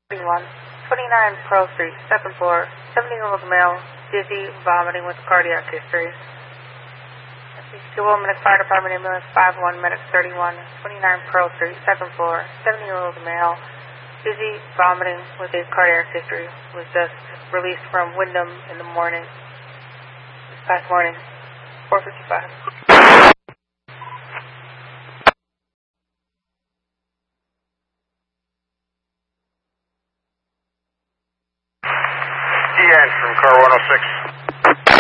31, 29 Pearl Street, second floor, 70-year-old male, dizzy, vomiting with cardiac history. 2 Medic Fire Department Ambulance 51, Medic 31, 29 Pearl Street, second floor, 70-year-old male, dizzy, vomiting with a cardiac history, was just released from Wyndham in the morning, this past morning, 4:55.